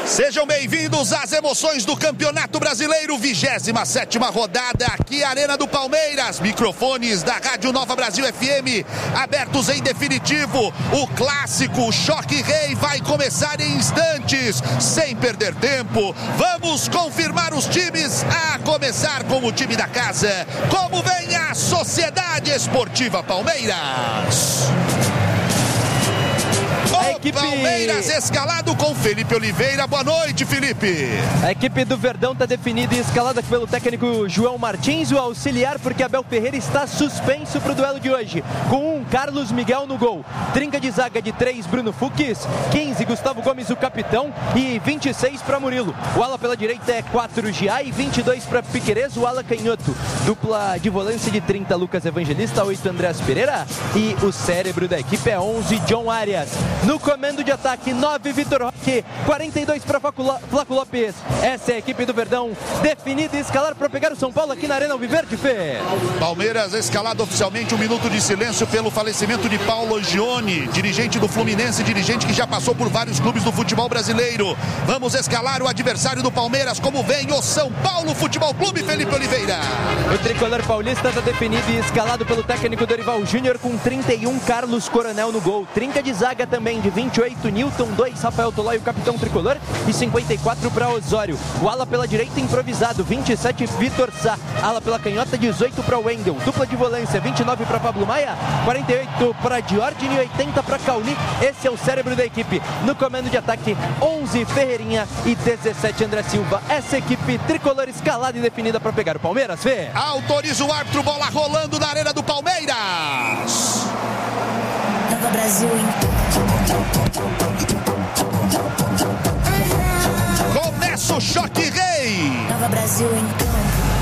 Sejam bem-vindos às emoções do Campeonato Brasileiro, 27ª rodada, aqui Arena do Palmeiras, microfones da Rádio Nova Brasil FM, abertos em definitivo, o clássico, o Choque Rei vai começar em instantes, sem perder tempo, vamos confirmar os times, a começar com o time da casa, como vem a Sociedade Esportiva Palmeiras. Palmeiras escalado com Felipe Oliveira. Boa noite, Felipe. A equipe do Verdão está definida e escalada pelo técnico João Martins, o auxiliar, porque Abel Ferreira está suspenso para o duelo de hoje, com Carlos Miguel no gol. Trinca de zaga de 3, Bruno Fux, 15, Gustavo Gomes, o capitão, e 26 para Murilo. O ala pela direita é 4, Giai, 22 para Piquerez, o ala canhoto. Dupla de volância de 30, Lucas Evangelista, 8, Andrés Pereira, e o cérebro da equipe é 11, John Arias. No comando de ataque, 9, Vitor Roque, 42 para Flaco Lopes. Essa é a equipe do Verdão, definida e escalar para pegar o São Paulo aqui na Arena Alviverde, Fê. Palmeiras escalado oficialmente, um minuto de silêncio pelo falecimento de Paulo Gione, dirigente do Fluminense, dirigente que já passou por vários clubes do futebol brasileiro. Vamos escalar o adversário do Palmeiras, como vem o São Paulo Futebol Clube, Felipe Oliveira. O tricolor paulista está definido e escalado pelo técnico Dorival Júnior, com 31, Carlos Coronel no gol. Trinca de zaga também de 28, Newton, 2, Rafael Tolói, o capitão tricolor, e 54 para Osório. O ala pela direita improvisado, 27, Vitor Sá. Ala pela canhota, 18 para Wendel. Dupla de volância, 29 para Pablo Maia, 48 para Diordini e 80 para Cauli. Esse é o cérebro da equipe. No comando de ataque, 11, Ferreirinha e 17, André Silva. Essa equipe tricolor escalada e definida para pegar o Palmeiras, Fê. Autoriza o árbitro, bola rolando na Arena do Palmeiras. Nova Brasil, Começa o Choque Rei. Nova Brasil em campo.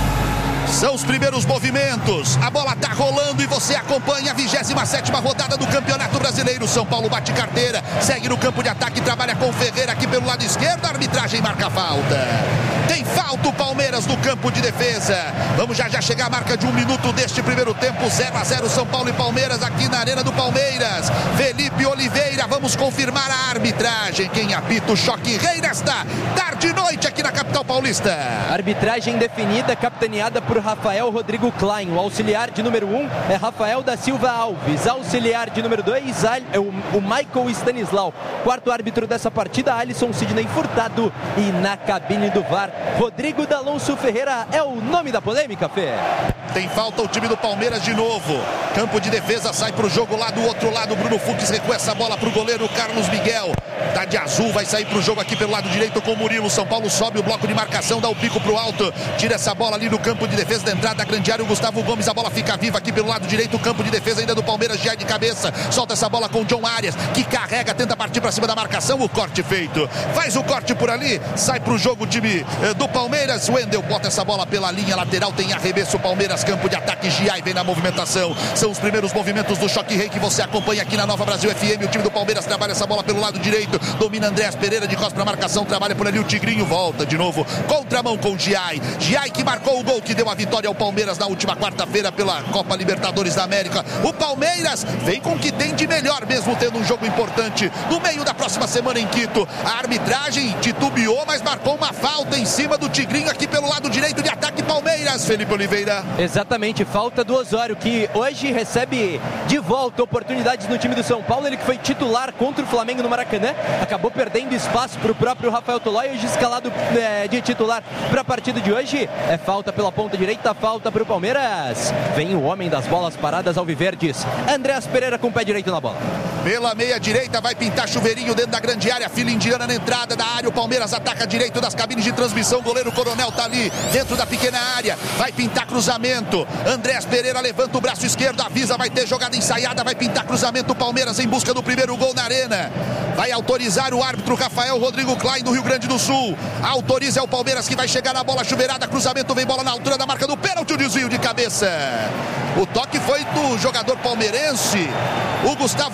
São os primeiros movimentos, a bola tá rolando e você acompanha a 27ª rodada do Campeonato Brasileiro. São Paulo bate carteira, segue no campo de ataque, trabalha com Ferreira aqui pelo lado esquerdo, a arbitragem marca a falta. Tem falta o Palmeiras no campo de defesa. Vamos já chegar a marca de 1 minuto deste primeiro tempo, 0-0 São Paulo e Palmeiras aqui na Arena do Palmeiras. Felipe Oliveira, vamos confirmar a arbitragem. Quem apita o Choque Rei nesta tarde e noite aqui na capital paulista. Arbitragem definida, capitaneada por Rafael Rodrigo Klein. O auxiliar de número 1 é Rafael da Silva Alves. Auxiliar de número 2 é o Michael Stanislau. Quarto árbitro dessa partida, Alisson Sidney Furtado. E na cabine do VAR, Rodrigo D'Alonso Ferreira é o nome da polêmica, Fê. Tem falta o time do Palmeiras de novo. Campo de defesa, sai pro jogo lá do outro lado. Bruno Fux recua essa bola pro goleiro Carlos Miguel. Tá de azul, vai sair pro jogo aqui pelo lado direito com o Murilo. São Paulo sobe o bloco de marcação, dá o pico pro alto. Tira essa bola ali no campo de defesa da entrada da grande área. O Gustavo Gomes, a bola fica viva aqui pelo lado direito. O campo de defesa ainda do Palmeiras, já de cabeça. Solta essa bola com o John Arias, que carrega, tenta partir pra cima da marcação. O corte feito. Faz o corte por ali, sai pro jogo o time do Palmeiras. O Wendel bota essa bola pela linha lateral, tem arremesso. Palmeiras, campo de ataque, Giai vem na movimentação. São os primeiros movimentos do Choque Rei que você acompanha aqui na Nova Brasil FM. O time do Palmeiras trabalha essa bola pelo lado direito, domina Andrés Pereira, de costas pra marcação, trabalha por ali o Tigrinho, volta de novo, contramão com Giai. Giai que marcou o gol que deu a vitória ao Palmeiras na última quarta-feira pela Copa Libertadores da América. O Palmeiras vem com o que tem de melhor, mesmo tendo um jogo importante no meio da próxima semana em Quito. A arbitragem titubeou, mas marcou uma falta em cima do Tigrinho aqui pelo lado direito de ataque Palmeiras, Felipe Oliveira. Exatamente, falta do Osório, que hoje recebe de volta oportunidades no time do São Paulo. Ele que foi titular contra o Flamengo no Maracanã, acabou perdendo espaço para o próprio Rafael Tolói, hoje escalado de titular para a partida de hoje. É falta pela ponta direita, falta para o Palmeiras. Vem o homem das bolas paradas alviverdes, Andrés Pereira com o pé direito na bola. Pela meia direita vai pintar chuveirinho dentro da grande área, fila indiana na entrada da área. O Palmeiras ataca direito das cabines de transmissão, goleiro Coronel tá ali dentro da pequena área, vai pintar cruzamento. Andrés Pereira levanta o braço esquerdo, avisa, vai ter jogada ensaiada, vai pintar cruzamento. O Palmeiras em busca do primeiro gol na arena. Vai autorizar o árbitro Rafael Rodrigo Klein do Rio Grande do Sul. Autoriza, é o Palmeiras que vai chegar na bola chuveirada, cruzamento, vem bola na altura da marca do pênalti, o desvio de cabeça. O toque foi do jogador palmeirense, o Gustavo Gomes,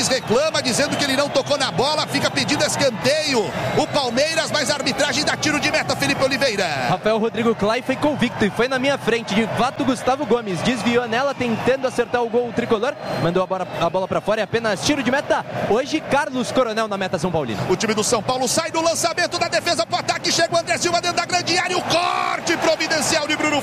juiz reclama, dizendo que ele não tocou na bola, fica pedindo escanteio o Palmeiras, mas a arbitragem dá tiro de meta, Felipe Oliveira. Rafael Rodrigo Clay foi convicto e foi na minha frente. De fato, Gustavo Gomes desviou nela, tentando acertar o gol tricolor, mandou a bola para fora, é apenas tiro de meta. Hoje, Carlos Coronel na meta São Paulino. O time do São Paulo sai do lançamento da defesa pro ataque, chega o André Silva dentro da grande área, o corte providencial de Bruno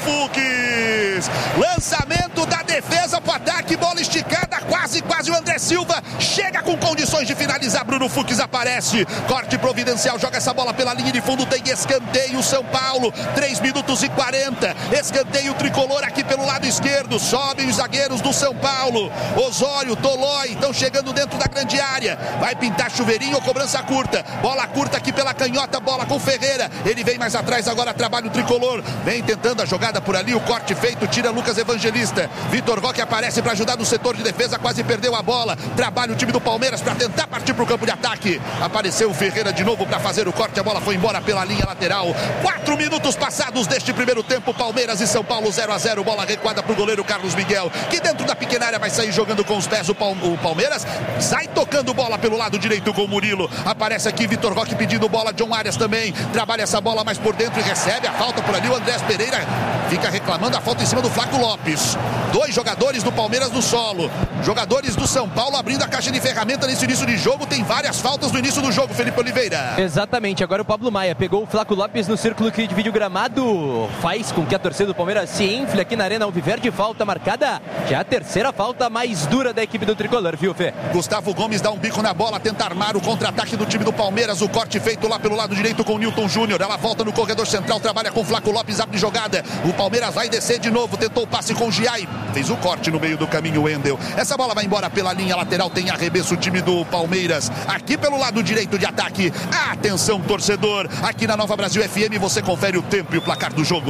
Fux. Lançamento da defesa pro ataque, bola esticada, quase o André Silva chega com condições de finalizar. Bruno Fux aparece, corte providencial, joga essa bola pela linha de fundo, tem escanteio São Paulo, 3 minutos e 40, escanteio tricolor aqui pelo lado esquerdo, sobem os zagueiros do São Paulo, Osório, Tolói, estão chegando dentro da grande área, vai pintar chuveirinho ou cobrança curta, bola curta aqui pela canhota, bola com Ferreira, ele vem mais atrás agora, trabalha o tricolor, vem tentando a jogada por ali, o corte feito, tira Lucas Evangelista, Vitor Roque aparece para ajudar no setor de defesa, quase perdeu a bola, trabalha o time do Palmeiras para tentar partir para o campo de ataque, apareceu o Ferreira de novo para fazer o corte, a bola foi embora pela linha lateral, 4 minutos passados deste primeiro tempo, Palmeiras e São Paulo 0-0, bola recuada para o goleiro Carlos Miguel, que dentro da pequena área vai sair jogando com os pés, o Palmeiras sai tocando bola pelo lado direito com o Murilo, aparece aqui Vitor Roque pedindo bola, John Arias também, trabalha essa bola mais por dentro e recebe a falta por ali, o Andrés Pereira fica reclamando a falta em cima do Flaco Lopes, 2 jogadores do Palmeiras no solo, jogadores do São Paulo abrindo a caixa de ferramenta nesse início de jogo, tem várias faltas no início do jogo, Felipe Oliveira. Exatamente, agora o Pablo Maia pegou o Flaco Lopes no círculo que divide o gramado, faz com que a torcida do Palmeiras se infle aqui na Arena Alviverde, falta marcada, já a terceira falta mais dura da equipe do tricolor, viu, Fê? Gustavo Gomes dá um bico na bola, tenta armar o contra-ataque do time do Palmeiras, o corte feito lá pelo lado direito com o Newton Júnior, ela volta no corredor central, trabalha com o Flaco Lopes, abre jogada, o Palmeiras vai descer de novo, tentou o passe com o Giai, fez o corte no meio do caminho, o Wendel, essa bola vai embora pela linha lateral, tem arremesso o time do Palmeiras, aqui pelo lado direito de ataque, atenção torcedor, aqui na Nova Brasil FM você confere o tempo e o placar do jogo.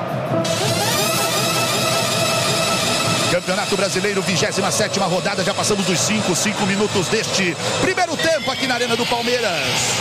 Campeonato Brasileiro, 27ª rodada, já passamos dos 5 minutos deste primeiro tempo aqui na Arena do Palmeiras.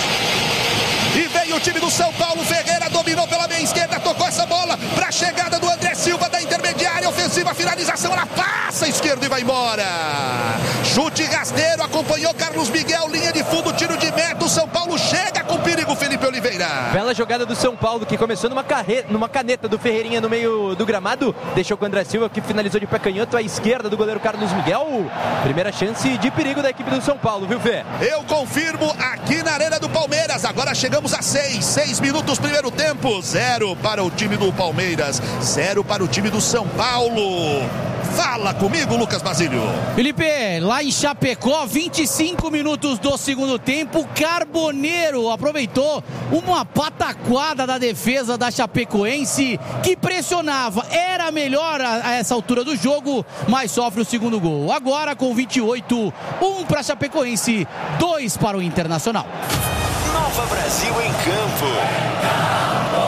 E veio o time do São Paulo, Ferreira dominou pela meia esquerda, tocou essa bola para a chegada do André Silva da intermediária, ofensiva, finalização, ela passa a esquerda e vai embora. Chute rasteiro, acompanhou Carlos Miguel, linha de fundo, tiro de meta, o São Paulo chega com perigo, Felipe Oliveira. Bela jogada do São Paulo, que começou numa caneta do Ferreirinha no meio do gramado, deixou com o André Silva, que finalizou de pé canhoto à esquerda do goleiro Carlos Miguel. Primeira chance de perigo da equipe do São Paulo, viu, Fê? Eu confirmo aqui na Arena do Palmeiras, agora chegamos a 6 minutos primeiro tempo, 0 para o time do Palmeiras, 0 para o time do São Paulo. Fala comigo, Lucas Basílio. Felipe, lá em Chapecó, 25 minutos do segundo tempo, Carboneiro aproveitou uma pataquada da defesa da Chapecoense, que pressionava, era melhor a essa altura do jogo, mas sofre o segundo gol. Agora com 28, 1 para a Chapecoense, 2 para o Internacional. Nova Brasil em campo.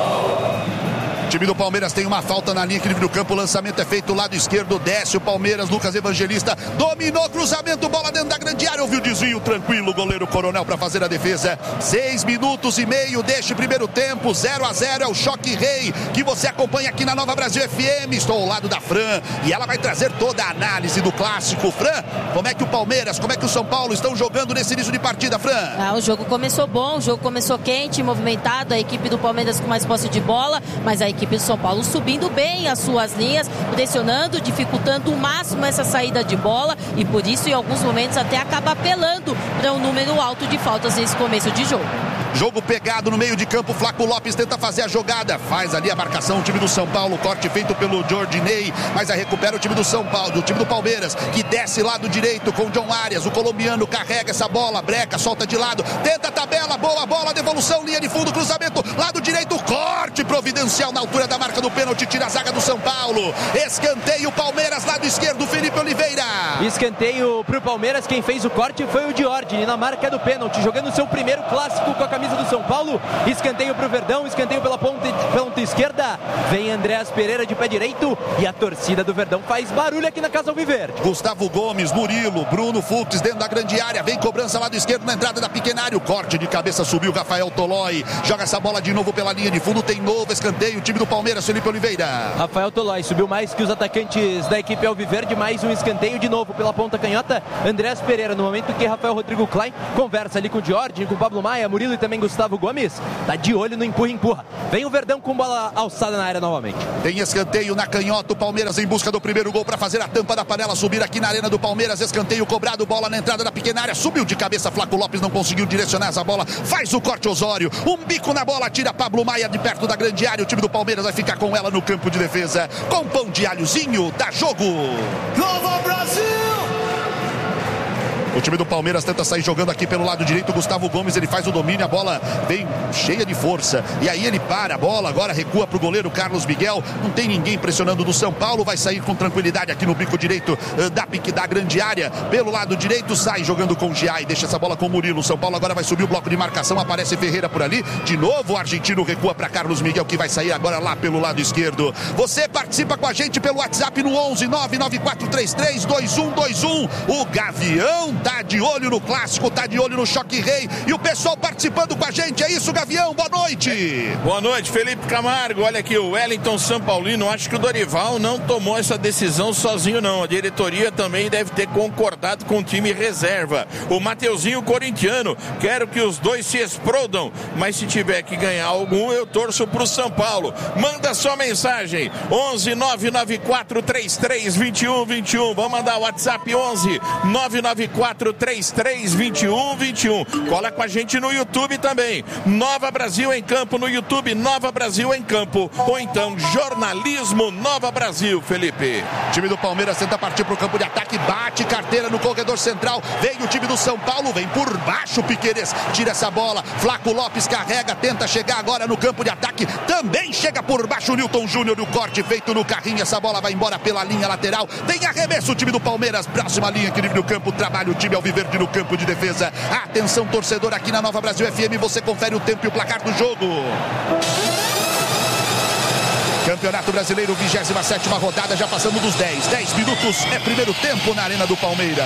O time do Palmeiras tem uma falta na linha do campo, o lançamento é feito lado esquerdo, desce o Palmeiras, Lucas Evangelista dominou, cruzamento, bola dentro da grande área, ouviu o desvio, tranquilo, goleiro Coronel para fazer a defesa. 6 minutos e meio deste primeiro tempo, 0-0, é o Choque Rei que você acompanha aqui na Nova Brasil FM. Estou ao lado da Fran e ela vai trazer toda a análise do clássico. Fran, como é que o Palmeiras, como é que o São Paulo estão jogando nesse início de partida, Fran? O jogo começou bom, o jogo começou quente, movimentado, a equipe do Palmeiras com mais posse de bola, mas a equipe do São Paulo subindo bem as suas linhas, pressionando, dificultando o máximo essa saída de bola e por isso em alguns momentos até acaba apelando para um número alto de faltas nesse começo de jogo. Jogo pegado no meio de campo, Flaco Lopes tenta fazer a jogada, faz ali a marcação o time do São Paulo, corte feito pelo Jordinei, mas a recupera o time do São Paulo, o time do Palmeiras, que desce lado direito com o John Arias, o colombiano carrega essa bola, breca, solta de lado, tenta a tabela, boa bola, devolução, linha de fundo, cruzamento, lado direito, corte providencial na altura da marca do pênalti, tira a zaga do São Paulo, escanteio Palmeiras, lado esquerdo, Felipe Oliveira. Escanteio pro Palmeiras, quem fez o corte foi o Diordini na marca do pênalti, jogando o seu primeiro clássico com a camisa do São Paulo, escanteio pro Verdão, escanteio pela ponta esquerda, vem Andrés Pereira de pé direito e a torcida do Verdão faz barulho aqui na Casa Alviverde. Gustavo Gomes, Murilo, Bruno Fux dentro da grande área, vem cobrança lado esquerdo na entrada da pequena área, o corte de cabeça subiu Rafael Tolói, joga essa bola de novo pela linha de fundo, tem novo novo escanteio, o time do Palmeiras, Felipe Oliveira. Rafael Tolói subiu mais que os atacantes da equipe alviverde, mais um escanteio de novo pela ponta canhota, Andrés Pereira, no momento que Rafael Rodrigo Klein conversa ali com o Jorge, com o Pablo Maia, Murilo e também Gustavo Gomes, tá de olho no empurra-empurra. Vem o Verdão com bola alçada na área novamente. Tem escanteio na canhota, o Palmeiras em busca do primeiro gol para fazer a tampa da panela, subir aqui na arena do Palmeiras, escanteio cobrado, bola na entrada da pequena área, subiu de cabeça, Flaco Lopes não conseguiu direcionar essa bola, faz o corte Osório, um bico na bola, tira Pablo Maia de perto da grande área, o time do Palmeiras vai ficar com ela no campo de defesa, com pão de alhozinho, dá jogo. Nova Brasil! O time do Palmeiras tenta sair jogando aqui pelo lado direito, Gustavo Gomes, ele faz o domínio, a bola vem cheia de força, e aí ele para a bola, agora recua para o goleiro Carlos Miguel, não tem ninguém pressionando do São Paulo, vai sair com tranquilidade aqui no bico direito da grande área, pelo lado direito, sai jogando com o Giai, deixa essa bola com o Murilo, São Paulo agora vai subir o bloco de marcação, aparece Ferreira por ali, de novo o argentino recua para Carlos Miguel, que vai sair agora lá pelo lado esquerdo. Você participa com a gente pelo WhatsApp no 11 99433 2121, o Gavião tá de olho no clássico, tá de olho no Choque Rei, e o pessoal participando com a gente, é isso, Gavião, boa noite. Boa noite, Felipe Camargo, olha aqui o Wellington São Paulino, acho que o Dorival não tomou essa decisão sozinho não, a diretoria também deve ter concordado com o time reserva. O Mateuzinho corintiano, quero que os dois se explodam, mas se tiver que ganhar algum, eu torço pro São Paulo. Manda sua mensagem, 11 99433 2121, vamos mandar o WhatsApp 11 99433 2121. Cola com a gente no YouTube também. Nova Brasil em Campo no YouTube, Nova Brasil em Campo. Ou então Jornalismo Nova Brasil, Felipe. O time do Palmeiras tenta partir para o campo de ataque, bate carteira no corredor central. Vem o time do São Paulo, vem por baixo, Piqueires tira essa bola. Flaco Lopes carrega, tenta chegar agora no campo de ataque. Também chega por baixo o Newton Júnior, o corte feito no carrinho. Essa bola vai embora pela linha lateral. Tem arremesso o time do Palmeiras, próxima linha, equilíbrio do campo, trabalha o time alviverde no campo de defesa. Atenção, torcedor, aqui na Nova Brasil FM, você confere o tempo e o placar do jogo. Campeonato Brasileiro, 27ª rodada, já passando dos 10 minutos, é primeiro tempo na Arena do Palmeiras.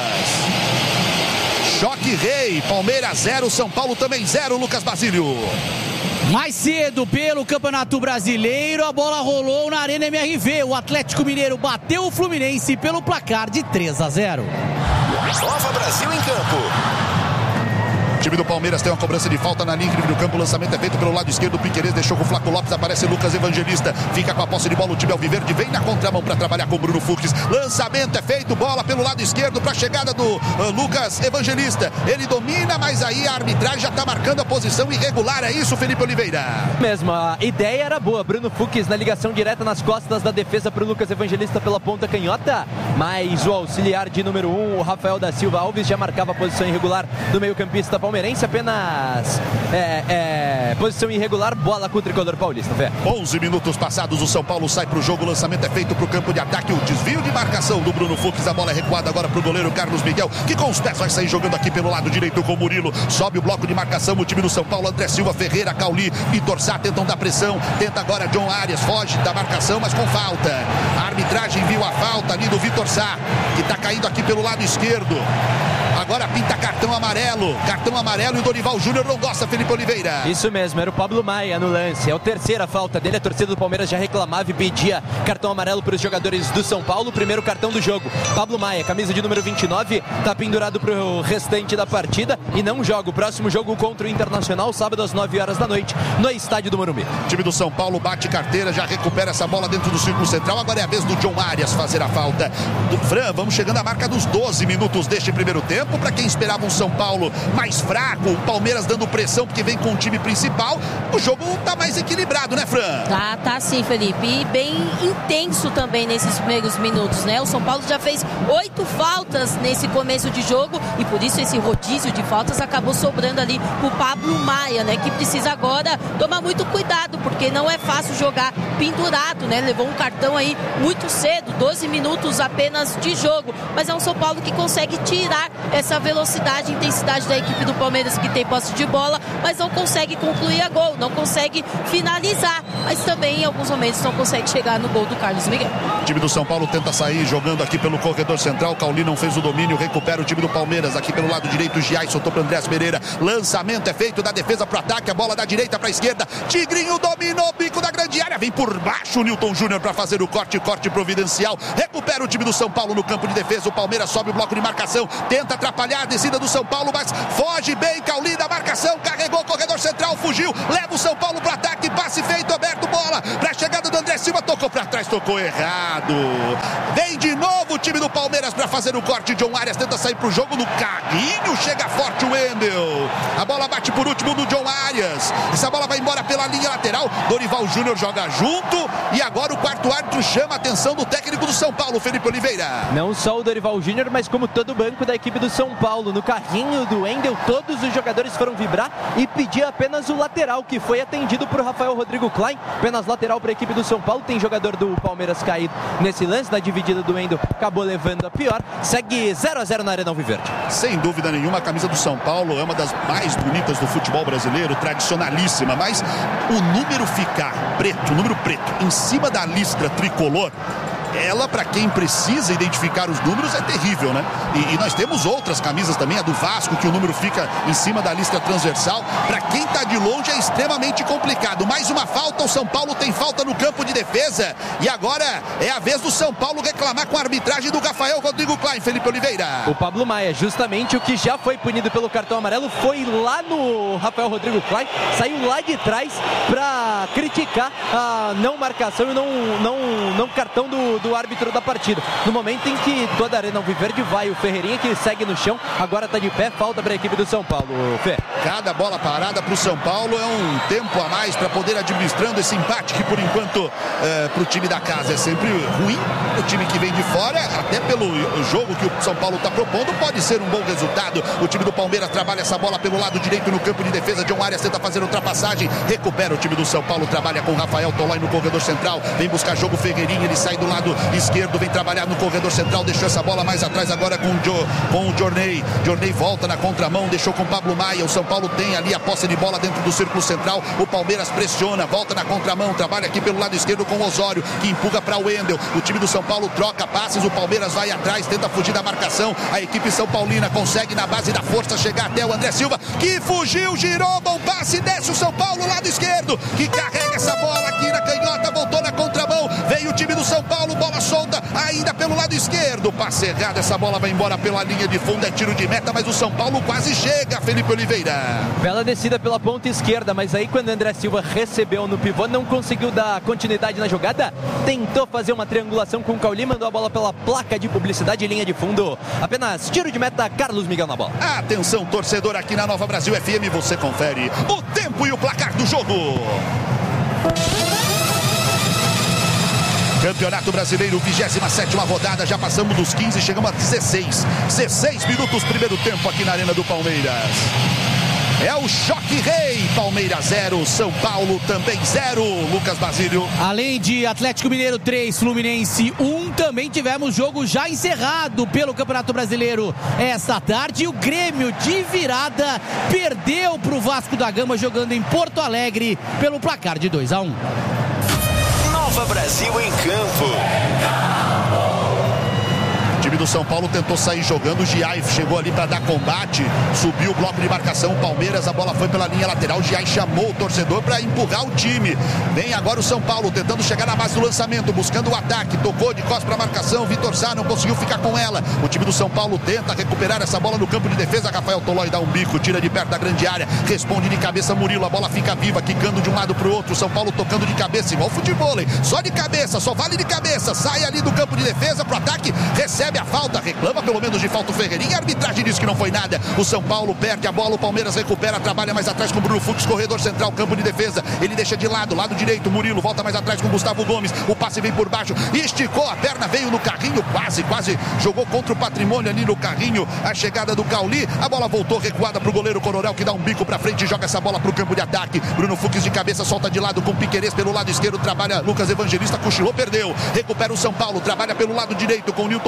Choque Rei, Palmeiras 0, São Paulo também 0, Lucas Basílio. Mais cedo pelo Campeonato Brasileiro, a bola rolou na Arena MRV, o Atlético Mineiro bateu o Fluminense pelo placar de 3-0. Nova Brasil em Campo. O time do Palmeiras tem uma cobrança de falta na linha do campo, o lançamento é feito pelo lado esquerdo, o Piqueires deixou com o Flaco Lopes, aparece Lucas Evangelista, fica com a posse de bola, o time alviverde vem na contramão para trabalhar com o Bruno Fux, lançamento é feito, bola pelo lado esquerdo para a chegada do Lucas Evangelista, ele domina, mas aí a arbitragem já está marcando a posição irregular, é isso, Felipe Oliveira? Mesmo, a ideia era boa, Bruno Fux na ligação direta nas costas da defesa para o Lucas Evangelista pela ponta canhota, mas o auxiliar de número 1, o Rafael da Silva Alves, já marcava a posição irregular do meio-campista palmeirense, apenas posição irregular, bola com o tricolor paulista. 11 minutos passados, o São Paulo sai para o jogo, o lançamento é feito para o campo de ataque, o desvio de marcação do Bruno Fux, a bola é recuada agora para o goleiro Carlos Miguel, que com os pés vai sair jogando aqui pelo lado direito com o Murilo, sobe o bloco de marcação, o time do São Paulo, André Silva, Ferreira, Cauli e Dorsá tentam dar pressão, tenta agora John Arias, foge da marcação, mas com falta. A arbitragem viu a falta ali do Vitor Sá, que está caindo aqui pelo lado esquerdo. Agora pinta cartão amarelo e o Dorival Júnior não gosta, Felipe Oliveira. Isso mesmo, era o Pablo Maia no lance, é a terceira falta dele, a torcida do Palmeiras já reclamava e pedia cartão amarelo para os jogadores do São Paulo, primeiro cartão do jogo. Pablo Maia, camisa de número 29, está pendurado para o restante da partida e não joga. O próximo jogo contra o Internacional, sábado às 9 horas da noite, no estádio do Morumbi. O time do São Paulo bate carteira, já recupera essa bola dentro do círculo central, agora é a vez do John Arias fazer a falta. Fran, vamos chegando à marca dos 12 minutos deste primeiro tempo. Para quem esperava um São Paulo mais fraco, o Palmeiras dando pressão porque vem com o time principal, o jogo tá mais equilibrado, né, Fran? Tá sim, Felipe, e bem intenso também nesses primeiros minutos, né? O São Paulo já fez 8 faltas nesse começo de jogo e por isso esse rodízio de faltas acabou sobrando ali pro Pablo Maia, né? Que precisa agora tomar muito cuidado, porque não é fácil jogar pendurado, né? Levou um cartão aí muito cedo, 12 minutos apenas de jogo, mas é um São Paulo que consegue tirar essa velocidade e intensidade da equipe do Palmeiras, que tem posse de bola, mas não consegue concluir a gol, não consegue finalizar, mas também em alguns momentos não consegue chegar no gol do Carlos Miguel. O time do São Paulo tenta sair jogando aqui pelo corredor central. Cauli não fez o domínio, recupera o time do Palmeiras aqui pelo lado direito. Giai soltou para Andrés Pereira, lançamento é feito da defesa para o ataque, a bola da direita para a esquerda. Tigrinho dominou o bico da grande área, vem por baixo o Nilton Júnior para fazer o corte providencial. Recupera o time do São Paulo no campo de defesa. O Palmeiras sobe o bloco de marcação, tenta atrapalhar a descida do São Paulo, mas foge bem. Cauli da marcação, carregou o corredor central, fugiu, leva o São Paulo para o ataque, passe feito, aberto, bola para a chegada do André Silva, tocou para trás, tocou errado. Vem de novo o time do Palmeiras para fazer o corte. John Arias tenta sair para o jogo no carrinho, chega forte o Wendel. A bola bate por último do John Arias. Essa bola vai embora pela linha lateral. Dorival Júnior joga junto e agora o quarto árbitro chama a atenção do técnico do São Paulo, Felipe Oliveira. Não só o Dorival Júnior, mas como todo o banco da equipe do São Paulo. No carrinho do Wendel, todos os jogadores foram vibrar e pedir apenas o lateral, que foi atendido por Rafael Rodrigo Klein. Apenas lateral para a equipe do São Paulo. Tem jogador do Palmeiras caído nesse lance. Na dividida do Wendel, acabou levando a pior. Segue 0-0 na Arena Alviverde. Sem dúvida nenhuma, a camisa do São Paulo é uma das mais bonitas do futebol brasileiro, tradicionalíssima, mas o número ficar preto, o número preto, em cima da listra tricolor, ela, para quem precisa identificar os números, é terrível, né? E nós temos outras camisas também, a do Vasco, que o número fica em cima da lista transversal. Para quem está de longe é extremamente complicado. Mais uma falta, o São Paulo tem falta no campo de defesa. E agora é a vez do São Paulo reclamar com a arbitragem do Rafael Rodrigo Klein, Felipe Oliveira. O Pablo Maia, justamente o que já foi punido pelo cartão amarelo, foi lá no Rafael Rodrigo Klein, saiu lá de trás para criticar a não marcação e não cartão do árbitro da partida. No momento em que toda a Arena Alviverde vai, o Ferreirinha, que segue no chão, agora está de pé, falta para a equipe do São Paulo. Fê. Cada bola parada para o São Paulo é um tempo a mais para poder administrando esse empate, que por enquanto para o time da casa é sempre ruim. O time que vem de fora, até pelo jogo que o São Paulo está propondo, pode ser um bom resultado. O time do Palmeiras trabalha essa bola pelo lado direito no campo de defesa. John Arias tenta fazer ultrapassagem, recupera o time do São Paulo, trabalha com Rafael Tolói no corredor central, vem buscar jogo Ferreirinha, ele sai do lado esquerdo, vem trabalhar no corredor central, deixou essa bola mais atrás agora com o Jorney. Jorney volta na contramão, deixou com Pablo Maia. O São Paulo tem ali a posse de bola dentro do círculo central. O Palmeiras pressiona, volta na contramão, trabalha aqui pelo lado esquerdo com o Osório, que empurra para o Wendel. O time do São Paulo troca passes, o Palmeiras vai atrás, tenta fugir da marcação. A equipe São Paulina consegue na base da força chegar até o André Silva, que fugiu, girou, bom passe, desce o São Paulo, lado esquerdo, que carrega essa bola aqui na canhota, voltou na contramão, veio o time do São Paulo, bola solta, ainda pelo lado esquerdo, passe errado, essa bola vai embora pela linha de fundo, é tiro de meta, mas o São Paulo quase chega, Felipe Oliveira. Bela descida pela ponta esquerda, mas aí quando o André Silva recebeu no pivô, não conseguiu dar continuidade na jogada, tentou fazer uma triangulação com o Cauli, mandou a bola pela placa de publicidade, linha de fundo, apenas tiro de meta, Carlos Miguel na bola. Atenção, torcedor, aqui na Nova Brasil FM, você confere o tempo e o placar do jogo. Campeonato Brasileiro, 27ª rodada, já passamos dos 15, chegamos a 16 minutos, primeiro tempo aqui na Arena do Palmeiras. É o choque rei, Palmeiras 0, São Paulo também 0, Lucas Basílio. Além de Atlético Mineiro 3, Fluminense 1, também tivemos jogo já encerrado pelo Campeonato Brasileiro esta tarde. O Grêmio de virada perdeu para o Vasco da Gama jogando em Porto Alegre pelo placar de 2-1. Nova Brasil em campo. O time do São Paulo tentou sair jogando, o Giai chegou ali para dar combate, subiu o bloco de marcação, Palmeiras, a bola foi pela linha lateral, o Giai chamou o torcedor para empurrar o time. Vem agora o São Paulo tentando chegar na base do lançamento, buscando o ataque, tocou de costas para a marcação, Vitor Sá não conseguiu ficar com ela. O time do São Paulo tenta recuperar essa bola no campo de defesa, Rafael Tolói dá um bico, tira de perto da grande área, responde de cabeça Murilo, a bola fica viva, quicando de um lado para o outro, São Paulo tocando de cabeça, igual futebol, hein? Só de cabeça, só vale de cabeça, sai ali do campo de defesa pro ataque, recebe a falta, reclama pelo menos de falta o Ferreirinha, a arbitragem diz que não foi nada. O São Paulo perde a bola, o Palmeiras recupera, trabalha mais atrás com o Bruno Fux, corredor central, campo de defesa, ele deixa de lado direito, Murilo volta mais atrás com o Gustavo Gomes, o passe vem por baixo, esticou a perna, veio no carrinho, quase jogou contra o Patrimônio ali no carrinho, a chegada do Cauli, a bola voltou recuada pro goleiro Coronel, que dá um bico pra frente e joga essa bola pro campo de ataque. Bruno Fux de cabeça, solta de lado com Piquerez pelo lado esquerdo, trabalha Lucas Evangelista, cochilou, perdeu, recupera o São Paulo, trabalha pelo lado direito com o Nilton Júnior,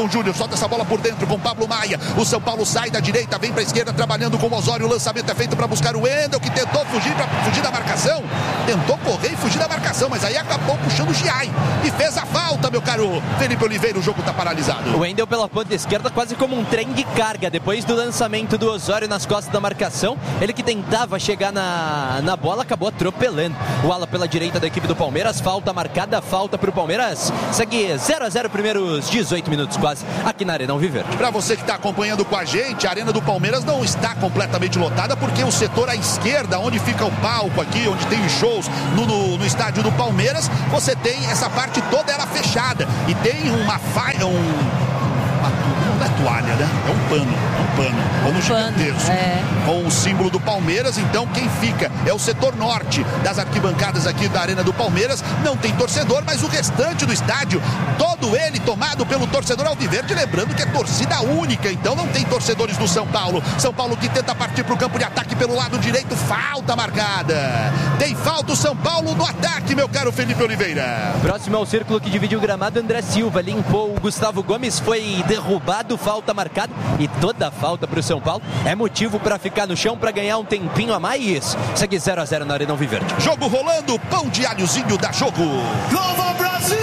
solta essa bola por dentro com Pablo Maia. O São Paulo sai da direita, vem pra esquerda, trabalhando com o Osório. O lançamento é feito para buscar o Wendel, que tentou fugir da marcação. Tentou correr e fugir da marcação, mas aí acabou puxando o Giai. E fez a falta, meu caro Felipe Oliveira. O jogo tá paralisado. O Wendel pela ponta esquerda, quase como um trem de carga. Depois do lançamento do Osório nas costas da marcação, ele que tentava chegar na bola, acabou atropelando o ala pela direita da equipe do Palmeiras. Falta marcada, falta pro Palmeiras. Segue 0-0 primeiros 18 minutos quase aqui na Arena Alviverde. Para você que está acompanhando com a gente, a Arena do Palmeiras não está completamente lotada, porque o setor à esquerda, onde fica o palco aqui, onde tem os shows no estádio do Palmeiras, você tem essa parte toda ela fechada e tem uma não é toalha, né? É um pano gigantesco, com o símbolo do Palmeiras. Então quem fica é o setor norte das arquibancadas aqui da Arena do Palmeiras. Não tem torcedor, mas o restante do estádio, todo ele tomado pelo torcedor alviverde. Lembrando que é torcida única, então não tem torcedores do São Paulo. São Paulo que tenta partir para o campo de ataque pelo lado direito. Falta marcada. Tem falta o São Paulo no ataque, meu caro Felipe Oliveira. Próximo ao círculo que divide o gramado, André Silva limpou o Gustavo Gomes, foi derrubado, falta marcada, e toda a falta para o São Paulo é motivo para ficar no chão, para ganhar um tempinho a mais. Segue 0-0 na Arena Alviverde. Jogo rolando, pão de alhozinho da jogo. Nova Brasil!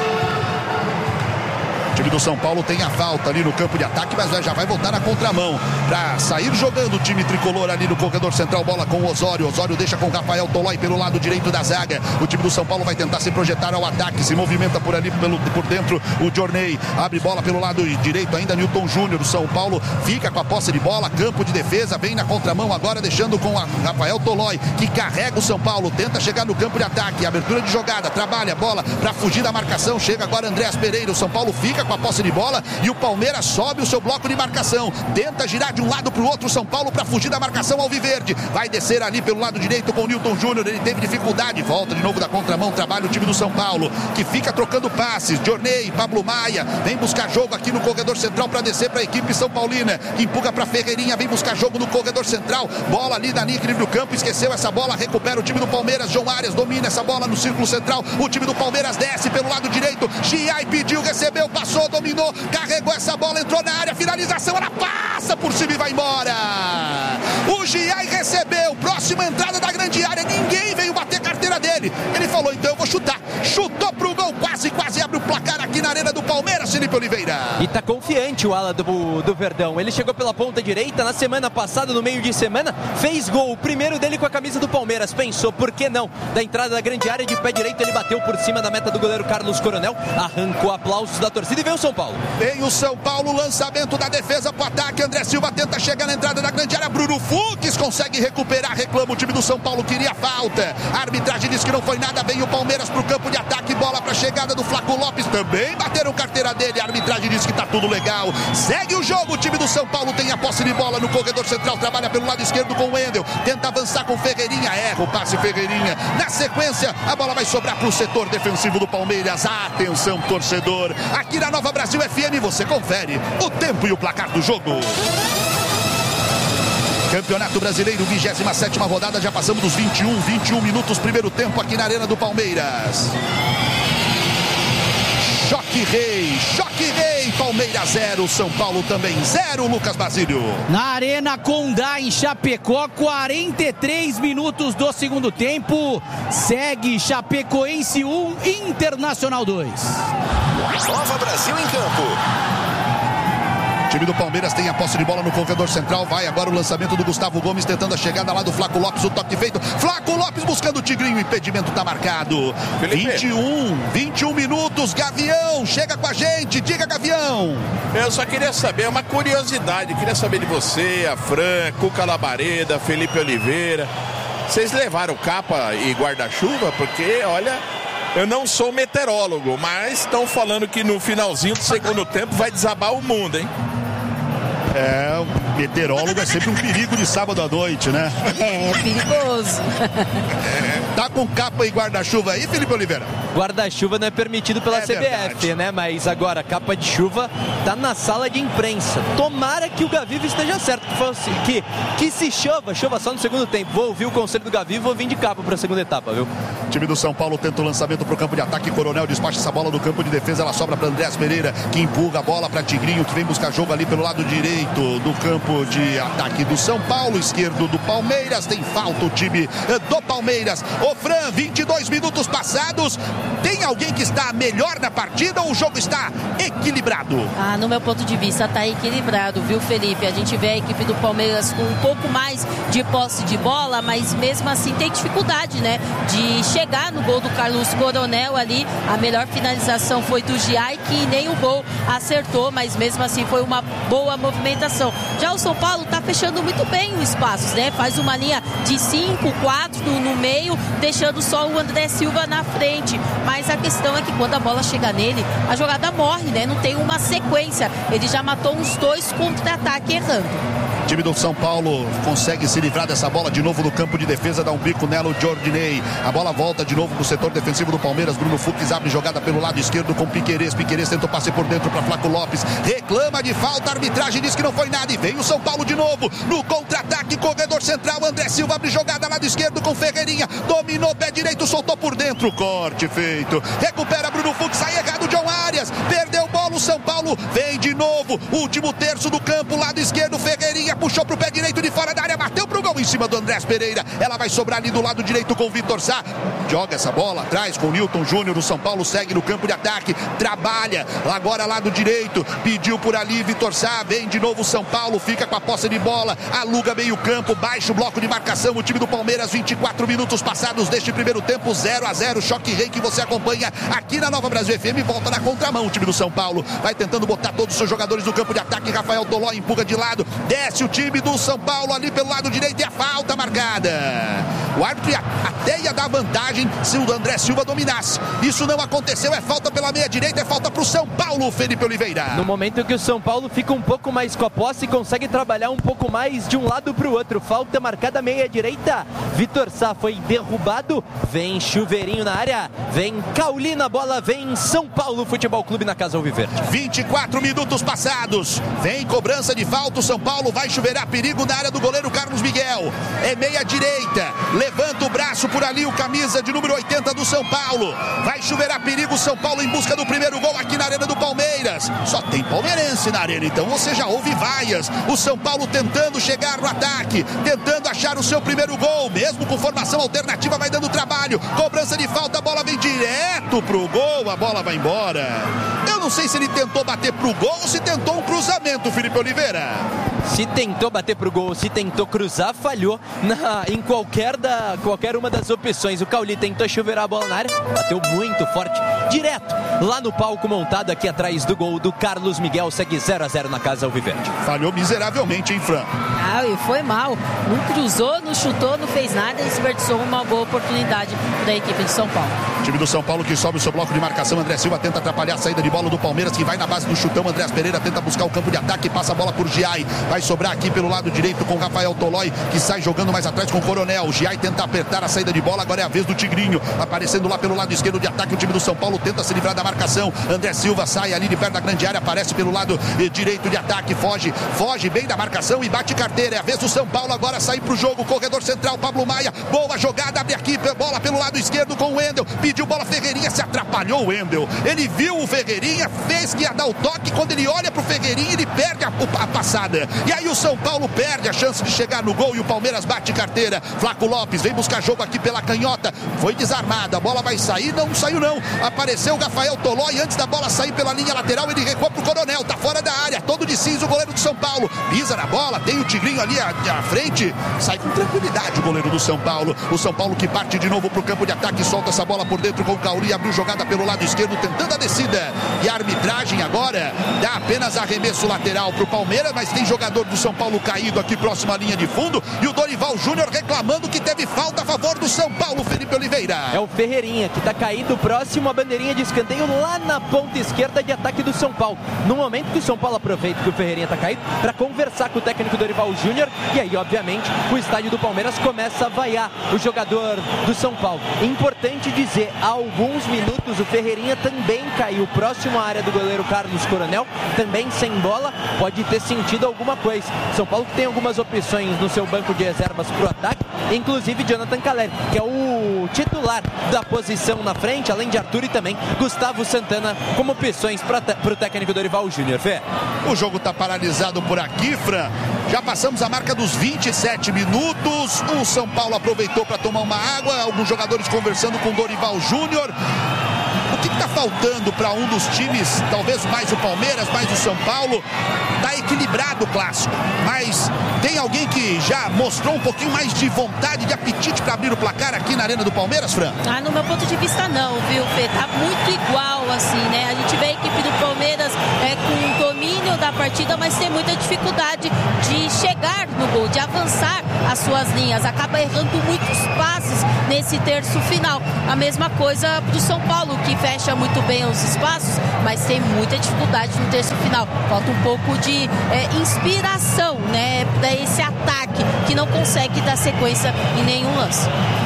O time do São Paulo tem a falta ali no campo de ataque, mas já vai voltar na contramão para sair jogando o time tricolor ali no corredor central. Bola com o Osório. Osório deixa com o Rafael Tolói pelo lado direito da zaga. O time do São Paulo vai tentar se projetar ao ataque, se movimenta por ali por dentro o Jorney. Abre bola pelo lado direito ainda Newton Júnior. O São Paulo fica com a posse de bola, campo de defesa, vem na contramão agora deixando com a Rafael Tolói, que carrega o São Paulo, tenta chegar no campo de ataque, abertura de jogada, trabalha a bola para fugir da marcação. Chega agora Andréas Pereira. O São Paulo fica com a posse de bola e o Palmeiras sobe o seu bloco de marcação, tenta girar de um lado para o outro. São Paulo para fugir da marcação alviverde, vai descer ali pelo lado direito com o Newton Júnior. Ele teve dificuldade, volta de novo da contramão, trabalha o time do São Paulo, que fica trocando passes. Jorney, Pablo Maia, vem buscar jogo aqui no corredor central para descer para a equipe São Paulina, que empurra para Ferreirinha, vem buscar jogo no corredor central, bola ali da linha do campo, esqueceu essa bola, recupera o time do Palmeiras. João Arias domina essa bola no círculo central, o time do Palmeiras desce pelo lado direito. Giai pediu, recebeu, passou, dominou, carregou essa bola, entrou na área, finalização, ela passa por cima e vai embora. O Giai recebeu, próxima entrada da grande área, ninguém veio bater carteira dele. Ele falou, então eu vou chutar. Chutou pro gol, quase abre o placar aqui na Arena do Palmeiras, Felipe Oliveira. E tá confiante o ala do Verdão. Ele chegou pela ponta direita na semana passada, no meio de semana, fez gol, o primeiro dele com a camisa do Palmeiras. Pensou, por que não? Da entrada da grande área, de pé direito, ele bateu por cima da meta do goleiro Carlos Coronel, arrancou aplausos da torcida e veio o São Paulo. Vem o São Paulo, lançamento da defesa pro ataque. André Silva tenta chegar na entrada da grande área. Bruno Fux consegue recuperar, reclama o time do São Paulo, queria falta. A arbitragem diz que não foi nada. Vem o Palmeiras pro campo de ataque, bola pra chegada do Flaco Lopes, também bateram carteira dele. A arbitragem diz que tá tudo legal. Segue o jogo, o time do São Paulo tem a posse de bola no corredor central, trabalha pelo lado esquerdo com o Wendel, tenta avançar com Ferreirinha, erra o passe Ferreirinha. Na sequência, a bola vai sobrar pro setor defensivo do Palmeiras. Atenção, torcedor, aqui na Nova Brasil FM você confere o tempo e o placar do jogo. Campeonato Brasileiro, 27ª rodada, já passamos dos 21 minutos, primeiro tempo aqui na Arena do Palmeiras. Choque Rei, Palmeiras 0, São Paulo também 0, Lucas Basílio. Na Arena Condá, em Chapecó, 43 minutos do segundo tempo, segue Chapecoense 1, Internacional 2. Nova Brasil em campo. O time do Palmeiras tem a posse de bola no corredor central. Vai agora o lançamento do Gustavo Gomes, tentando a chegada lá do Flaco Lopes. O toque feito. Flaco Lopes buscando o Tigrinho. O impedimento está marcado. 21 minutos. Gavião, chega com a gente. Diga, Gavião. Eu só queria saber, uma curiosidade. Queria saber de você, a Fran, Cuca Labareda, Felipe Oliveira. Vocês levaram capa e guarda-chuva? Porque, olha... Eu não sou meteorólogo, mas estão falando que no finalzinho do segundo tempo vai desabar o mundo, hein? O meteorólogo é sempre um perigo de sábado à noite, né? É perigoso. Tá com capa e guarda-chuva aí, Felipe Oliveira? Guarda-chuva não é permitido pela CBF, verdade, né? Mas agora, capa de chuva tá na sala de imprensa. Tomara que o Gavivo esteja certo, que se chova só no segundo tempo. Vou ouvir o conselho do Gavivo, vou vir de capa para a segunda etapa, viu? O time do São Paulo tenta o lançamento para o campo de ataque. Coronel despacha essa bola do campo de defesa. Ela sobra para Andrés Pereira, que empurra a bola para Tigrinho, que vem buscar jogo ali pelo lado direito do campo de ataque do São Paulo. Esquerdo do Palmeiras. Tem falta o time do Palmeiras. Ô Fran, 22 minutos passados. Tem alguém que está melhor na partida ou o jogo está equilibrado? No meu ponto de vista está equilibrado, viu, Felipe? A gente vê a equipe do Palmeiras com um pouco mais de posse de bola, mas mesmo assim tem dificuldade, né? De chegar no gol do Carlos Coronel ali. A melhor finalização foi do Giai, que nem o gol acertou, mas mesmo assim foi uma boa movimentação. Já o São Paulo está fechando muito bem os espaços, né? Faz uma linha de 5, 4 no meio, deixando só o André Silva na frente. Mas a questão é que quando a bola chega nele, a jogada morre, né? Não tem uma sequência. Ele já matou uns 2 contra-ataque errando. O time do São Paulo consegue se livrar dessa bola de novo no campo de defesa, dá um bico nela o Jordinei. A bola volta de novo pro setor defensivo do Palmeiras. Bruno Fux abre jogada pelo lado esquerdo com Piquerez. Piquerez tenta o passe por dentro para Flaco Lopes. Reclama de falta, a arbitragem diz que não foi nada. E vem o São Paulo de novo no contra-ataque, corredor central. André Silva abre jogada lado esquerdo com Ferreirinha. Dominou pé direito, soltou por dentro. Corte feito. Recupera Bruno Fux, sai errado John Arias. Perdeu bola o São Paulo. Vem de novo. Último terço do campo, lado esquerdo. Ferreirinha puxou pro pé direito de fora da área, bateu pro gol em cima do Andrés Pereira. Ela vai sobrar ali do lado direito com o Vitor Sá. Joga essa bola atrás com o Newton Júnior. O São Paulo segue no campo de ataque, trabalha agora lado direito, pediu por ali Vitor Sá. Vem de novo o São Paulo, fica com a posse de bola, aluga meio campo, baixa o bloco de marcação. O time do Palmeiras, 24 minutos passados deste primeiro tempo, 0-0. Choque rei que você acompanha aqui na Nova Brasil FM. Volta na contramão o time do São Paulo, vai tentando botar todos os seus jogadores no campo de ataque. Rafael Toló empurra de lado, desce o time do São Paulo ali pelo lado direito e a falta marcada. O árbitro até ia dar vantagem se o André Silva dominasse. Isso não aconteceu, é falta pela meia direita, é falta pro São Paulo, Felipe Oliveira. No momento que o São Paulo fica um pouco mais com a posse e consegue trabalhar um pouco mais de um lado pro outro. Falta marcada meia direita. Vitor Sá foi derrubado. Vem Chuveirinho na área. Vem Cauli na bola. Vem São Paulo Futebol Clube na Casa Alviverde. 24 minutos passados. Vem cobrança de falta. O São Paulo vai chuveirar perigo na área do goleiro Carlos Miguel. É meia direita. Levanta o braço por ali o camisa de número 80 do São Paulo. Vai chuveirar perigo o São Paulo em busca do primeiro gol aqui na Arena do Palmeiras. Só tem palmeirense na arena, então você já ouve vaias. O São Paulo tentando chegar no ataque, tentando achar o seu primeiro gol, mesmo com formação alternativa, vai dando trabalho. Cobrança de falta, a bola vem direto pro gol, a bola vai embora. Eu não sei se ele tentou bater pro gol ou se tentou um cruzamento, Felipe Oliveira. Se tentou bater pro gol, se tentou cruzar, falhou em qualquer uma das opções. O Cauli tentou chuveirar a bola na área, bateu muito forte, direto lá no palco montado aqui atrás do gol do Carlos Miguel. Segue 0-0 na Casa Alviverde. Falhou miseravelmente, hein, Fran? E foi mal. Não cruzou, não chutou, não fez nada e desperdiçou uma boa oportunidade da equipe de São Paulo. Time do São Paulo que sobe o seu bloco de marcação. André Silva tenta atrapalhar a saída de bola do Palmeiras, que vai na base do chutão. Andrés Pereira tenta buscar o campo de ataque, passa a bola por Giai. Vai sobrar aqui pelo lado direito com Rafael Tolói, que sai jogando mais atrás com o Coronel. O Giai tenta apertar a saída de bola, agora é a vez do Tigrinho. Aparecendo lá pelo lado esquerdo de ataque, o time do São Paulo tenta se livrar da marcação. André Silva sai ali de perto da grande área, aparece pelo lado direito de ataque, foge bem da marcação e bate carteira. É a vez do São Paulo agora sair pro jogo. Corredor central, Pablo Maia. Boa jogada, abre aqui, bola pelo lado esquerdo com o Wendel. Pediu bola, Ferreirinha, se atrapalhou o Wendel. Ele viu o Ferreirinha, fez que ia dar o toque. Quando ele olha pro Ferreirinha, ele perde a passada. E aí o São Paulo perde a chance de chegar no gol e o Palmeiras bate carteira. Flaco Lopes vem buscar jogo aqui pela canhota. Foi desarmada, a bola vai sair, não saiu não. Apareceu o Rafael Tolói, antes da bola sair pela linha lateral, ele recuou pro Coronel, tá fora da área, todo de cinza o goleiro do São Paulo. Pisa na bola, tem o Tigrinho ali à frente, sai com tranquilidade o goleiro do São Paulo. O São Paulo que parte de novo pro campo de ataque, solta essa bola por dentro com o Cauli, abriu jogada pelo lado esquerdo, tentando a descida. E a arbitragem agora dá apenas arremesso lateral pro Palmeiras, mas tem jogador do São Paulo caído aqui próximo à linha de fundo, e o Dorival Júnior reclamando que teve falta a favor do São Paulo, Felipe Oliveira. É o Ferreirinha que está caído próximo à bandeirinha de escanteio lá na ponta esquerda de ataque do São Paulo. No momento que o São Paulo aproveita que o Ferreirinha está caído para conversar com o técnico Dorival Júnior, e aí obviamente o estádio do Palmeiras começa a vaiar o jogador do São Paulo. Importante dizer, há alguns minutos o Ferreirinha também caiu próximo à área do goleiro Carlos Coronel, também sem bola, pode ter sentido alguma coisa. São Paulo que tem algumas opções no seu banco de reservas para o ataque, inclusive Jonathan Calleri, que é o titular da posição na frente, além de Arthur e também Gustavo Santana como opções para o técnico Dorival Júnior. Fé. O jogo está paralisado por aqui, Fran. Já passamos a marca dos 27 minutos. O São Paulo aproveitou para tomar uma água, alguns jogadores conversando com Dorival Júnior. O que está faltando para um dos times, talvez mais o Palmeiras, mais o São Paulo? Está equilibrado o clássico, mas tem alguém que já mostrou um pouquinho mais de vontade, de apetite para abrir o placar aqui na Arena do Palmeiras, Fran? No meu ponto de vista não, viu, Fê? Tá muito igual, assim, né? A gente vê a equipe do Palmeiras com domínio da partida, mas tem muita dificuldade de chegar no gol, de avançar as suas linhas. Acaba errando muitos passes nesse terço final. A mesma coisa do São Paulo, que fecha muito bem os espaços, mas tem muita dificuldade no terço final. Falta um pouco de inspiração, né, para esse ataque que não consegue dar sequência em nenhum lance.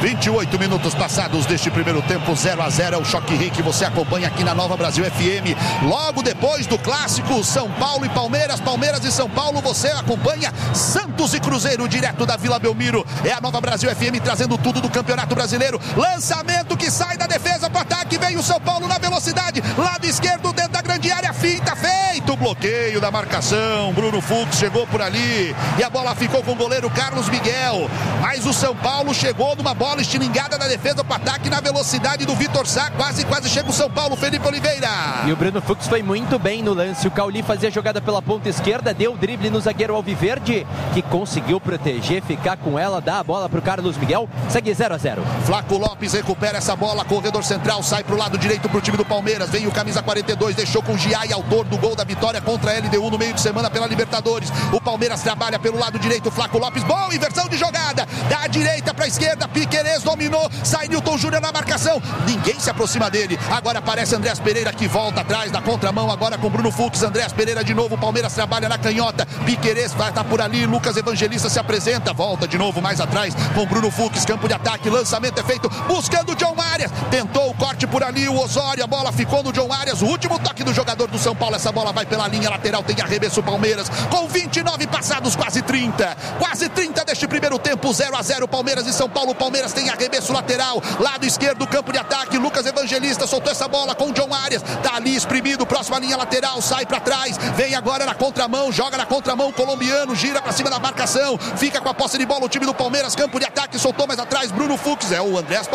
28 minutos passados deste primeiro tempo, 0-0 é o Choque Rei que você acompanha aqui na Nova Brasil FM. Logo depois do clássico São Paulo e Palmeiras, Palmeiras e São Paulo, você acompanha Santos e Cruzeiro direto da Vila Belmiro. É a Nova Brasil FM trazendo tudo do Campeonato Brasileiro. Lançamento que sai da defesa para o ataque, vem o São Paulo na velocidade, lado esquerdo dentro da grande área, finta, feito o bloqueio da marcação. Bruno Fux chegou por ali e a bola ficou com o goleiro Carlos Miguel, mas o São Paulo chegou numa bola estilingada da defesa para o ataque na velocidade do Vitor Sá, quase chega o São Paulo, Felipe Oliveira. E o Bruno Fux foi muito bem no lance, o Cauli fazia a jogada pela ponta esquerda, deu o drible no zagueiro Alviverde, que conseguiu proteger, ficar com ela, dá a bola para o Carlos Miguel, segue 0-0. Flaco Lopes recupera essa bola, corredor central, sai para o lado direito para o time do Palmeiras, vem o camisa 42, deixou com o Giai, autor do gol da vitória contra a LDU no meio de semana pela Libertadores. O Palmeiras trabalha pelo lado direito, Flaco Lopes, bom, inversão de jogada, da direita para a esquerda, Piquerez dominou, sai Nilton Júnior na marcação, ninguém se aproxima dele, agora aparece Andrés Pereira que volta atrás da contramão, agora com Bruno Fux, Andrés Pereira de novo, o Palmeiras trabalha na canhota, Piquerez vai estar por ali, Lucas Evangelista se apresenta, volta de novo mais atrás com Bruno Fux, campo de ataque, lançamento é feito, buscando o John Arias, tentou o corte por ali, o Osório, a bola ficou no John Arias, o último toque do jogador do São Paulo, essa bola vai pela linha lateral, tem arremesso Palmeiras, com 29 passados, quase 30 deste primeiro tempo, 0-0 Palmeiras e São Paulo, Palmeiras tem arremesso lateral, lado esquerdo, campo de ataque, Lucas Evangelista soltou essa bola com o John Arias, tá ali exprimido, próxima linha lateral, sai pra trás, vem agora na contramão, joga na contramão, colombiano, gira pra cima da marcação, fica com a posse de bola o time do Palmeiras, campo de ataque, soltou mais atrás, Bruno Fux, é o Andrés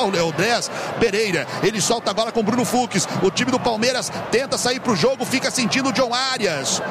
Pereira, ele solta agora com Bruno Fux, o time do Palmeiras tenta sair pro jogo, fica sentindo o John Arias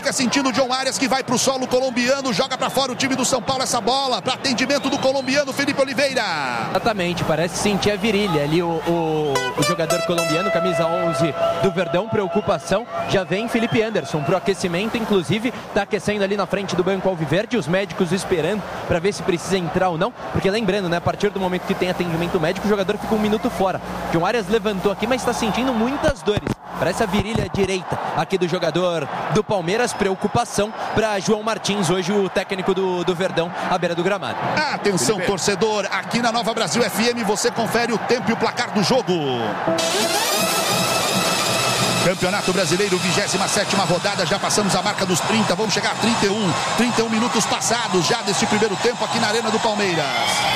que vai pro solo colombiano, joga pra fora o time do São Paulo, essa bola para atendimento do colombiano Felipe Oliveira. Exatamente, parece sentir a virilha ali o jogador colombiano, camisa 11 do Verdão, preocupação, já vem Felipe Anderson pro aquecimento, inclusive tá aquecendo ali na frente do banco alviverde, os médicos esperando para ver se precisa entrar ou não, porque lembrando, né, a partir do momento que tem atendimento médico, o jogador fica um minuto fora. John Arias levantou aqui, mas está sentindo muitas dores, parece a virilha direita aqui do jogador do Palmeiras, preocupação para João Martins, hoje o técnico do Verdão, à beira do gramado. Atenção, torcedor, aqui na Nova Brasil FM você confere o tempo e o placar do jogo. Campeonato Brasileiro, 27ª rodada, já passamos a marca dos 30, vamos chegar a 31 minutos passados já deste primeiro tempo aqui na Arena do Palmeiras.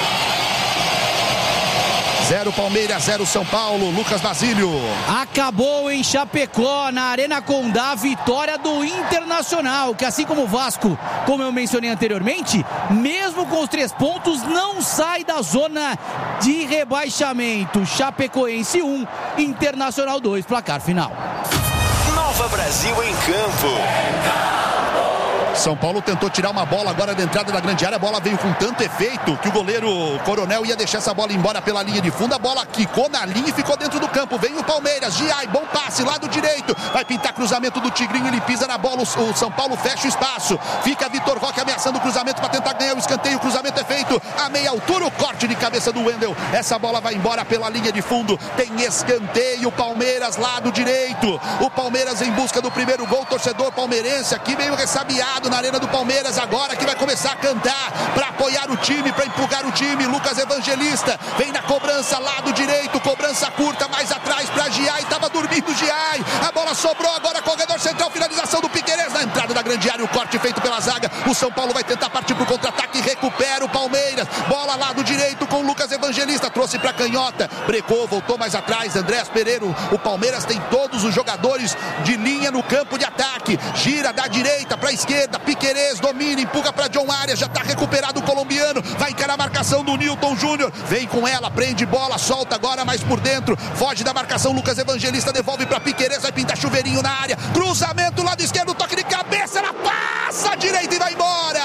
0 Palmeiras, 0 São Paulo, Lucas Basílio. Acabou em Chapecó, na Arena Condá, vitória do Internacional, que assim como o Vasco, como eu mencionei anteriormente, mesmo com os 3 pontos, não sai da zona de rebaixamento. Chapecoense 1, Internacional 2, placar final. Nova Brasil em campo. São Paulo tentou tirar uma bola agora da entrada da grande área, a bola veio com tanto efeito que o goleiro Coronel ia deixar essa bola embora pela linha de fundo, a bola quicou na linha e ficou dentro do campo. Vem o Palmeiras, Giai, bom passe, lado direito, vai pintar cruzamento do Tigrinho, ele pisa na bola, o São Paulo fecha o espaço, fica Vitor Roque ameaçando o cruzamento para tentar ganhar o escanteio, o cruzamento é feito a meia altura, o corte de cabeça do Wendel, essa bola vai embora pela linha de fundo, tem escanteio, Palmeiras, lado direito, o Palmeiras em busca do primeiro gol, torcedor palmeirense aqui meio ressabiado na arena do Palmeiras, agora que vai começar a cantar para apoiar o time, para empurrar o time. Lucas Evangelista vem na cobrança, lado direito, cobrança curta, mais atrás para Giai, estava dormindo Giai, a bola sobrou agora, corredor central, finalização do Piquerez na entrada da grande área, o corte feito pela zaga, o São Paulo vai tentar partir pro contra-ataque, recupera o Palmeiras, bola lado direito com o Lucas Evangelista, trouxe para canhota, brecou, voltou mais atrás, Andrés Pereira, o Palmeiras tem todos os jogadores de linha no campo de ataque, gira da direita para a esquerda, Piquerez domina, empurra para John Arias, já está recuperado o colombiano, vai encarar a marcação do Nilton Júnior, vem com ela, prende bola, solta agora mais por dentro, foge da marcação, Lucas Evangelista devolve para Piquerez, vai pintar chuveirinho na área, cruzamento lado esquerdo, toque de cabeça, ela passa a direita e vai embora!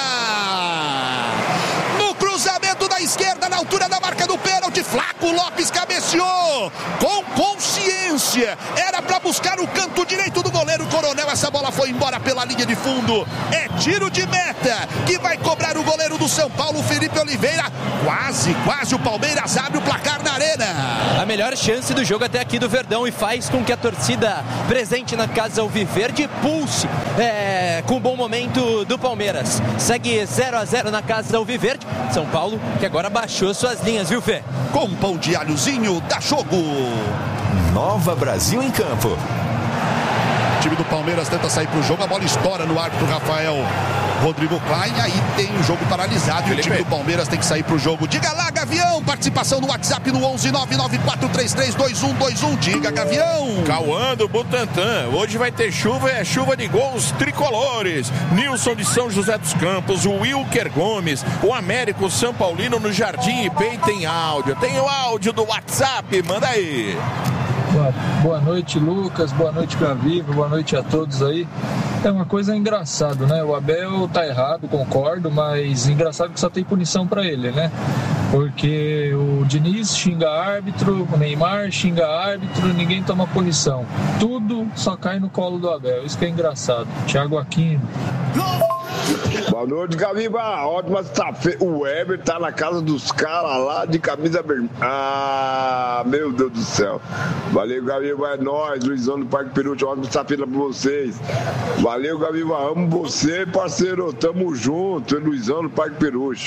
No cruzamento da esquerda, na altura da marca do pênalti, Flaco Lopes cabeceou com consciência, era para buscar o canto direito do goleiro Coronel, essa bola foi embora pela linha de fundo, é tiro de meta que vai cobrar o goleiro do São Paulo, Felipe Oliveira, quase o Palmeiras abre o placar na arena. A melhor chance do jogo até aqui do Verdão e faz com que a torcida presente na casa alviverde pulse com o bom momento do Palmeiras. Segue 0-0 na casa alviverde, São Paulo que agora baixou suas linhas, viu Fê? Com pão de alhozinho, dá jogo. Nova Brasil em campo. O time do Palmeiras tenta sair pro jogo, a bola estoura no árbitro Rafael Rodrigo Klein, aí tem o jogo paralisado e o time do Palmeiras tem que sair pro jogo. Diga lá, Gavião, participação no WhatsApp no 11994332121, diga, Gavião. Cauã do Butantã, hoje vai ter chuva, é chuva de gols tricolores. Nilson de São José dos Campos, o Wilker Gomes, o Américo São Paulino no Jardim IP tem áudio, tem o áudio do WhatsApp, manda aí. Boa noite, Lucas, boa noite, Gaviva, boa noite a todos aí. É uma coisa engraçada, né? O Abel tá errado, concordo, mas engraçado que só tem punição pra ele, né? Porque o Diniz xinga árbitro, o Neymar xinga árbitro, ninguém toma punição. Tudo só cai no colo do Abel, isso que é engraçado. Thiago Aquino. Boa noite, Gaviba. Ótima sexta-feira. O Weber tá na casa dos caras lá de camisa vermelha. Ah, meu Deus do céu. Valeu, Gaviba. É nóis. Luizão do Parque Peruche. Ótima sexta-feira pra vocês. Valeu, Gaviba. Amo você, parceiro. Tamo junto. É Luizão do Parque Peruche.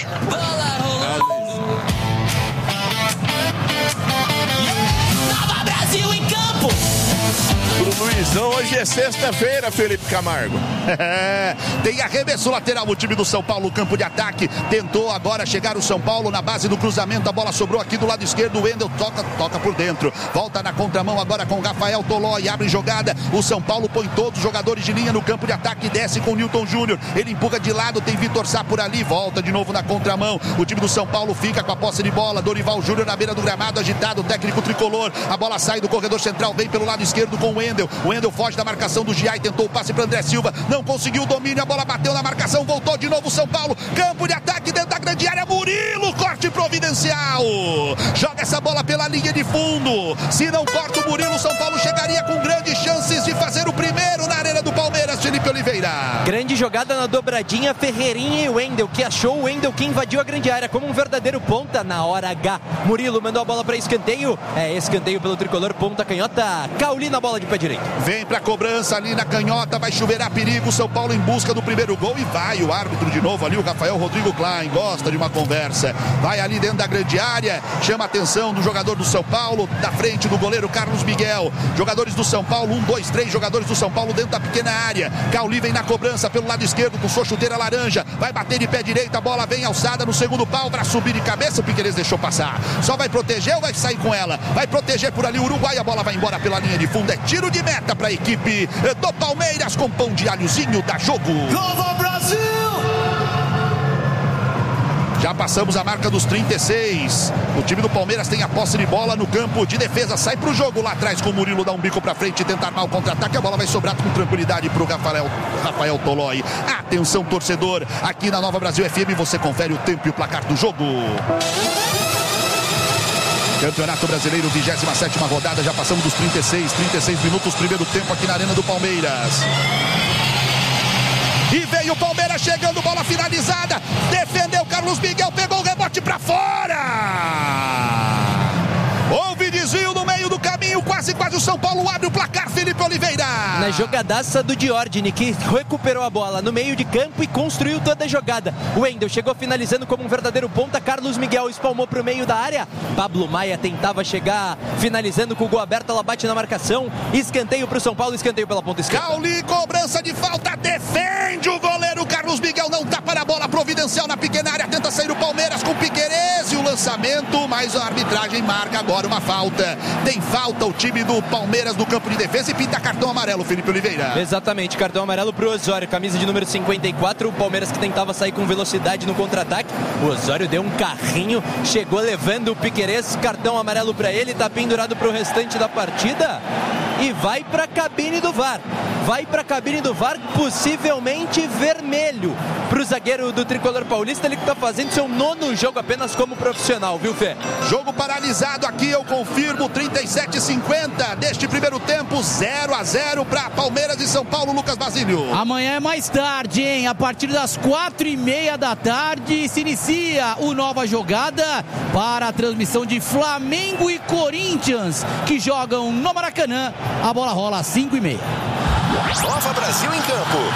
Nova Brasil em campo. Pro Luizão, hoje é sexta-feira, Felipe Camargo. Tem arremesso lateral o time do São Paulo, campo de ataque, tentou agora chegar o São Paulo na base do cruzamento, a bola sobrou aqui do lado esquerdo, o Wendel toca por dentro, volta na contramão agora com o Rafael Tolói, abre jogada, o São Paulo põe todos os jogadores de linha no campo de ataque, desce com o Nilton Júnior, ele empurra de lado, tem Vitor Sá por ali, volta de novo na contramão, o time do São Paulo fica com a posse de bola, Dorival Júnior na beira do gramado, agitado, o técnico tricolor, a bola sai do corredor central, vem pelo lado esquerdo com o Wendel foge da marcação do Giai, tentou o passe para André Silva, não conseguiu o domínio, a bola bateu na marcação, voltou de novo o São Paulo, campo de ataque dentro da grande área, Murilo, corte providencial, joga essa bola pela linha de fundo, se não corta o Murilo, São Paulo chegaria com grandes chances de fazer o primeiro na arena do Palmeiras, Felipe Oliveira. Grande jogada na dobradinha, Ferreirinha e Wendel, que achou o Wendel que invadiu a grande área como um verdadeiro ponta na hora H. Murilo mandou a bola para escanteio, escanteio pelo tricolor, ponta canhota, Cauli na bola de pé direito. Vem pra cobrança ali na canhota, vai chuveirar perigo, São Paulo em busca do primeiro gol e vai o árbitro de novo ali, o Rafael Rodrigo Klein, gosta de uma conversa, vai ali dentro da grande área, chama a atenção do jogador do São Paulo, da frente do goleiro Carlos Miguel, jogadores do São Paulo, 1, 2, 3 jogadores do São Paulo dentro da pequena área, Cauli vem na cobrança pelo lado esquerdo com sua chuteira laranja, vai bater de pé direito, a bola vem alçada no segundo pau para subir de cabeça, o Piquerez deixou passar, só vai proteger ou vai sair com ela, vai proteger por ali o Uruguai, a bola vai embora pela linha de fundo, é tiro de meta para a equipe do Palmeiras com pão de alhozinho, da jogo. Nova Brasil! Já passamos a marca dos 36. O time do Palmeiras tem a posse de bola no campo de defesa. Sai pro jogo lá atrás com o Murilo, dá um bico pra frente e tenta armar o contra-ataque. A bola vai sobrar com tranquilidade pro Rafael Tolói. Atenção, torcedor. Aqui na Nova Brasil FM você confere o tempo e o placar do jogo. Campeonato Brasileiro, 27ª rodada. Já passamos dos 36 minutos. Primeiro tempo aqui na Arena do Palmeiras. E veio o Palmeiras chegando, bola finalizada. Defendeu Carlos Miguel, pegou o rebote pra fora. Houve desvio no meio do caminho, quase o São Paulo abre o placar, Felipe Oliveira. Na jogadaça do Diordini, que recuperou a bola no meio de campo e construiu toda a jogada. O Wendel chegou finalizando como um verdadeiro ponta, Carlos Miguel espalmou para o meio da área. Pablo Maia tentava chegar finalizando com o gol aberto, ela bate na marcação. Escanteio para o São Paulo, escanteio pela ponta esquerda. Cauli, cobrança de falta, defende o goleiro Carlos Miguel, não tapa na bola, providencial na pequena área, tenta sair o Palmeiras com Piquerez e o lançamento, mas a arbitragem marca agora uma falta. Tem falta o time do Palmeiras no campo de defesa e pinta cartão amarelo, Felipe Oliveira. Exatamente, cartão amarelo pro Osório, camisa de número 54, o Palmeiras que tentava sair com velocidade no contra-ataque. O Osório deu um carrinho, chegou levando o Piquerez, cartão amarelo para ele, tá pendurado pro restante da partida e vai pra cabine do VAR. Vai pra cabine do VAR, possivelmente vermelho pro zagueiro do Tricolor Paulista, ele que tá fazendo seu 9º jogo apenas como profissional, viu, Fê? Jogo paralisado aqui, eu confirmo, 37:50 deste primeiro tempo, 0-0 para Palmeiras e São Paulo, Lucas Basílio. Amanhã é mais tarde, hein? A partir das 4:30 da tarde se inicia o Nova Jogada para a transmissão de Flamengo e Corinthians, que jogam no Maracanã. A bola rola às 5:30. Nova Brasil em campo.